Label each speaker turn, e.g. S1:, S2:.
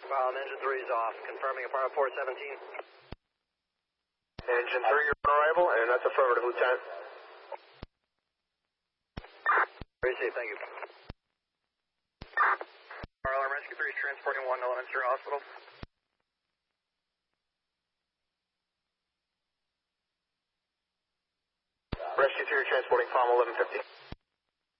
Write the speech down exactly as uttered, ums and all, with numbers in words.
S1: Um, engine three is off. Confirming Apollo four seventeen.
S2: Engine three, you're on arrival, and that's affirmative, Lieutenant.
S1: Very safe, thank you. R L M Rescue three is transporting one to Leominster Hospital.
S2: Rescue three, you're transporting Palm eleven fifty.